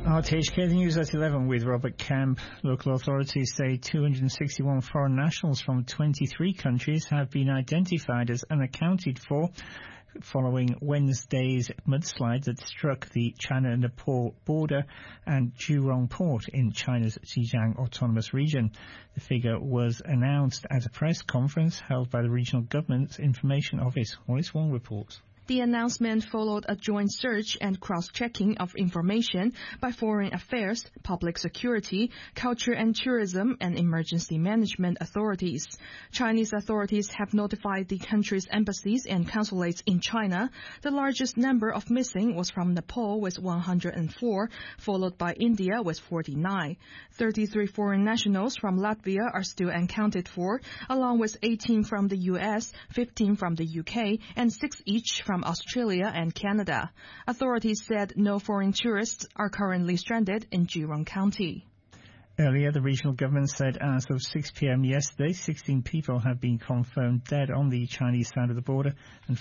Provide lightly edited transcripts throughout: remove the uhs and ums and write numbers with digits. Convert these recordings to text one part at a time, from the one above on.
RTHK, the news at 11 with Robert Camp. Local authorities say 261 foreign nationals from 23 countries have been identified as unaccounted for following Wednesday's mudslide that struck the China-Nepal border and Jurong port in China's Xinjiang Autonomous Region. The figure was announced at a press conference held by the regional government's information office. Wallace Wong reports. The announcement followed a joint search and cross-checking of information by Foreign Affairs, Public Security, Culture and Tourism, and Emergency Management authorities. Chinese authorities have notified the country's embassies and consulates in China. The largest number of missing was from Nepal with 104, followed by India with 49. 33 foreign nationals from Latvia are still unaccounted for, along with 18 from the US, 15 from the UK, and 6 each from Australia and Canada. Authorities said no foreign tourists are currently stranded in Jurong County. Earlier, the regional government said as of 6 p.m. yesterday, 16 people have been confirmed dead on the Chinese side of the border and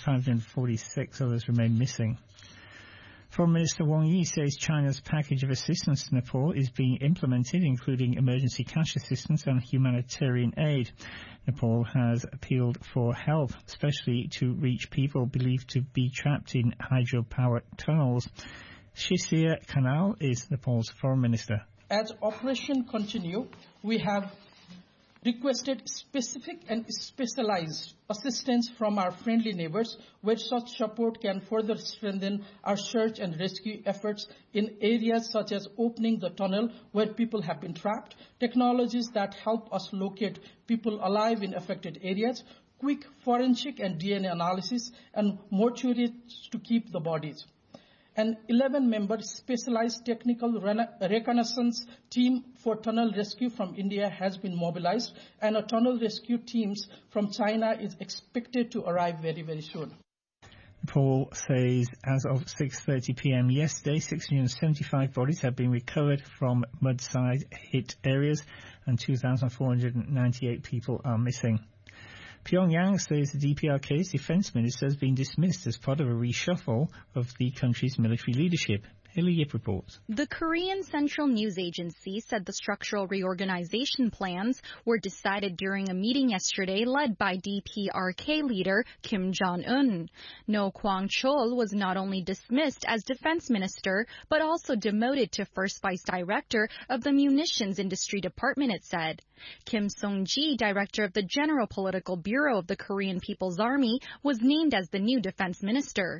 546 others remain missing. Foreign Minister Wang Yi says China's package of assistance to Nepal is being implemented, including emergency cash assistance and humanitarian aid. Nepal has appealed for help, especially to reach people believed to be trapped in hydropower tunnels. Shishir Kanal is Nepal's foreign minister. As operation continue, we have requested specific and specialized assistance from our friendly neighbors, where such support can further strengthen our search and rescue efforts in areas such as opening the tunnel where people have been trapped, technologies that help us locate people alive in affected areas, quick forensic and DNA analysis, and mortuaries to keep the bodies. An 11-member specialized technical reconnaissance team for tunnel rescue from India has been mobilized, and a tunnel rescue teams from China is expected to arrive very, very soon. Nepal says as of 6:30 p.m. yesterday, 675 bodies have been recovered from mudslide-hit areas and 2,498 people are missing. Pyongyang says the DPRK's defense minister has been dismissed as part of a reshuffle of the country's military leadership. Haley Yip reports. The Korean Central News Agency said the structural reorganization plans were decided during a meeting yesterday led by DPRK leader Kim Jong-un. No Kwang-chol was not only dismissed as defense minister, but also demoted to first vice director of the munitions industry department, it said. Kim Song-ji, director of the General Political Bureau of the Korean People's Army, was named as the new defense minister.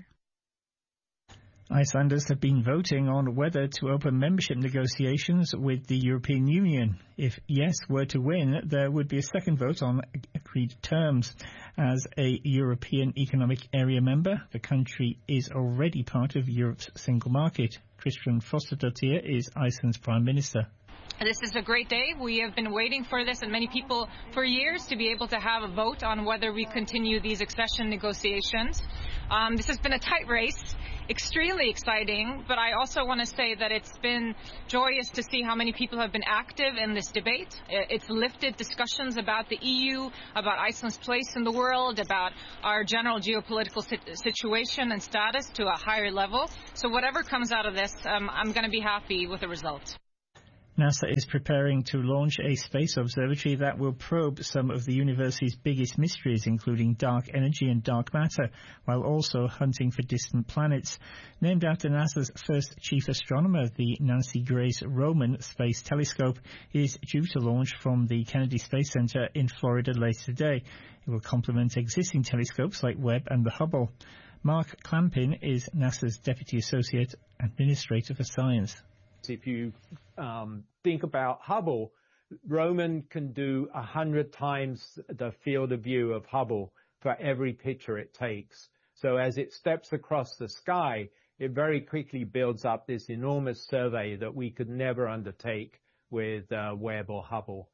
Icelanders have been voting on whether to open membership negotiations with the European Union. If yes were to win, there would be a second vote on agreed terms. As a European Economic Area member, the country is already part of Europe's single market. Christian Fossardottir is Iceland's Prime Minister. This is a great day. We have been waiting for this, and many people for years, to be able to have a vote on whether we continue these accession negotiations. This has been a tight race, extremely exciting, but I also want to say that it's been joyous to see how many people have been active in this debate. It's lifted discussions about the EU, about Iceland's place in the world, about our general geopolitical situation and status to a higher level. So whatever comes out of this, I'm going to be happy with the result. NASA is preparing to launch a space observatory that will probe some of the university's biggest mysteries, including dark energy and dark matter, while also hunting for distant planets. Named after NASA's first chief astronomer, the Nancy Grace Roman Space Telescope is due to launch from the Kennedy Space Center in Florida later today. It will complement existing telescopes like Webb and the Hubble. Mark Clampin is NASA's Deputy Associate Administrator for Science. If you think about Hubble, Roman can do 100 times the field of view of Hubble for every picture it takes. So as it steps across the sky, it very quickly builds up this enormous survey that we could never undertake with Webb or Hubble.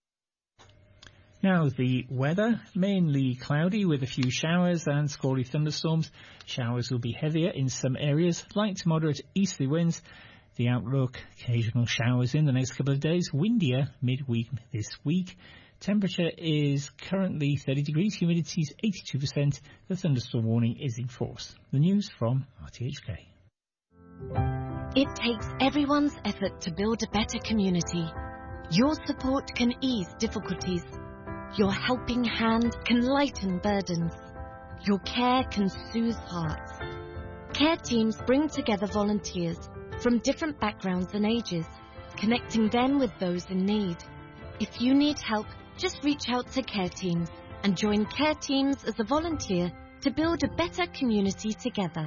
Now the weather, mainly cloudy with a few showers and squally thunderstorms. Showers will be heavier in some areas, light to moderate easterly winds. The outlook, occasional showers in the next couple of days, windier midweek this week. Temperature is currently 30 degrees, humidity is 82%. The thunderstorm warning is in force. The news from RTHK. It takes everyone's effort to build a better community. Your support can ease difficulties. Your helping hand can lighten burdens. Your care can soothe hearts. Care teams bring together volunteers from different backgrounds and ages, connecting them with those in need. If you need help, just reach out to care teams and join care teams as a volunteer to build a better community together.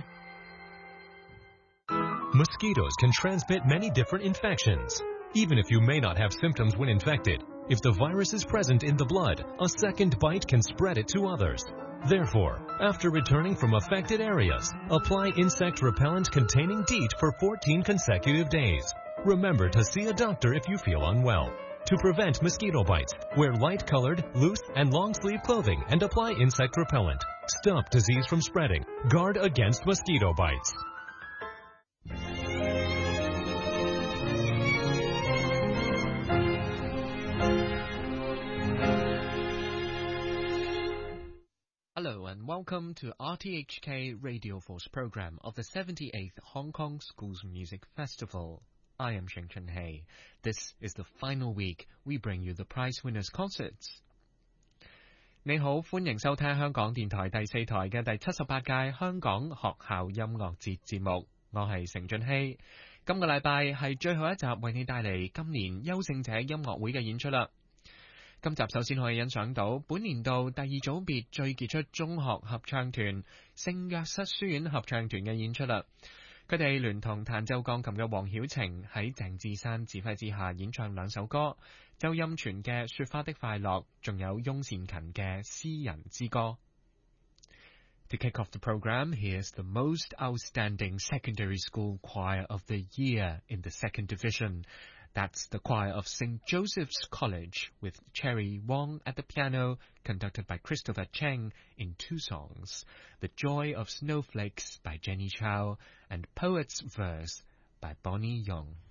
Mosquitoes can transmit many different infections. Even if you may not have symptoms when infected, if the virus is present in the blood, a second bite can spread it to others. Therefore, after returning from affected areas, apply insect repellent containing DEET for 14 consecutive days. Remember to see a doctor if you feel unwell. To prevent mosquito bites, wear light-colored, loose, and long-sleeve clothing and apply insect repellent. Stop disease from spreading. Guard against mosquito bites. Hello and welcome to RTHK Radio Force program of the 78th Hong Kong Schools Music Festival. I am Sheng Chunhei. This is the final week we bring you the prize winners concerts. 你好，歡迎收聽香港電台第四台嘅第78屆香港學校音樂節節目。我係成俊熙。今個禮拜係最後一集為你帶嚟今年優勝者音樂會嘅演出啦。今集首先可以欣賞到本年度第二組別最傑出中學合唱團聖約瑟書院合唱團嘅演出啦。佢哋聯同彈奏鋼琴嘅黃曉晴喺鄭智山指揮之下演唱兩首歌，周音全嘅《雪花的快樂》，仲有翁善勤嘅《詩人之歌》。To kick off the program, here's the most outstanding secondary school choir of the year in the second division. That's the choir of St. Joseph's College, with Cherry Wong at the piano, conducted by Christopher Cheng in two songs, The Joy of Snowflakes by Jenny Chow and Poet's Verse by Bonnie Young.